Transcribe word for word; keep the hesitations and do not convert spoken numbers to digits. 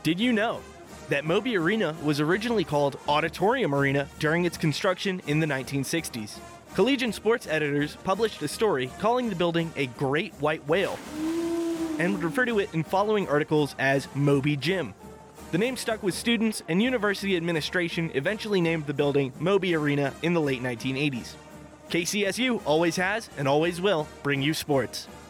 Did you know that Moby Arena was originally called Auditorium Arena during its construction in the nineteen sixties? Collegian sports editors published a story calling the building a great white whale and would refer to it in following articles as Moby Gym. The name stuck with students, and university administration eventually named the building Moby Arena in the late nineteen eighties. K C S U always has and always will bring you sports.